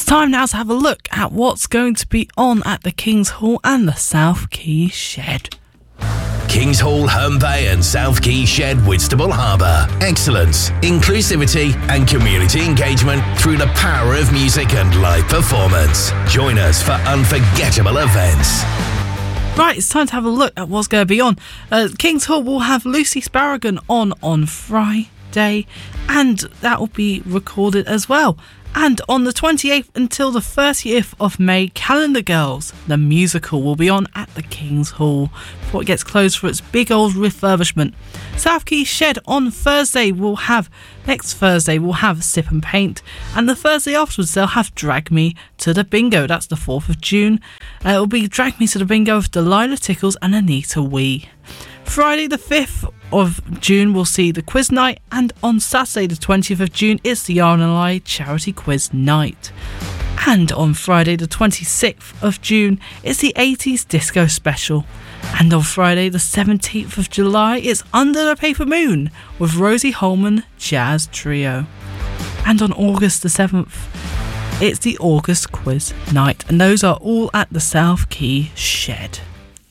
time now to have a look at what's going to be on at the King's Hall and the South Quay Shed. Kings Hall, Herne Bay and South Quay Shed, Whitstable Harbour. Excellence, inclusivity and community engagement through the power of music and live performance. Join us for unforgettable events. Right, it's time to have a look at what's going to be on. Kings Hall will have Lucy Sparragan on Friday, and that will be recorded as well. And on the 28th until the 30th of May, Calendar Girls, the musical, will be on at the King's Hall before it gets closed for its big old refurbishment. South Quay Shed on next Thursday we'll have Sip and Paint, and the Thursday afterwards they'll have Drag Me to the Bingo. That's the 4th of June. It will be Drag Me to the Bingo with Delilah Tickles and Anita Wee. Friday the 5th of June we'll see the Quiz Night, and on Saturday the 20th of June it's the RNLI Charity Quiz Night. And on Friday the 26th of June it's the 80s Disco Special. And on Friday the 17th of July it's Under the Paper Moon with Rosie Holman Jazz Trio. And on August the 7th it's the August Quiz Night, and those are all at the South Quay Shed.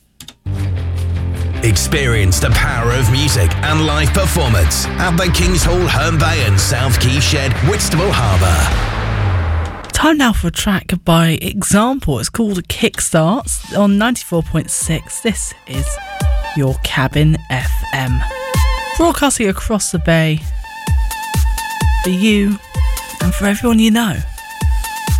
Experience the power of music and live performance at the Kings Hall, Herne Bay and South Quay Shed, Whitstable Harbour. Time now for a track by Example. It's called Kickstarts on 94.6. This is your Cabin FM. Broadcasting across the bay for you and for everyone you know.